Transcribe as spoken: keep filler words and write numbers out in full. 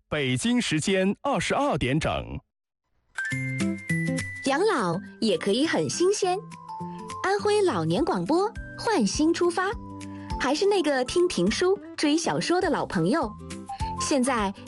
北京时间二十二点整。 养老也可以很新鲜。安徽老年广播换新出发，还是那个听评书、追小说的老朋友。现在